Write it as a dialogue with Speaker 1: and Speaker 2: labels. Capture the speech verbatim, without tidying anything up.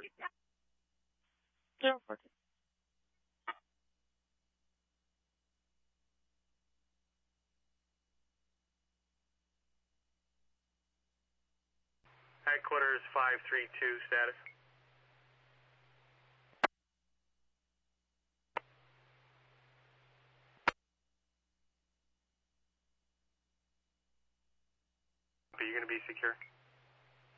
Speaker 1: zero four two.
Speaker 2: Headquarters five three two, status. Are you going to be secure?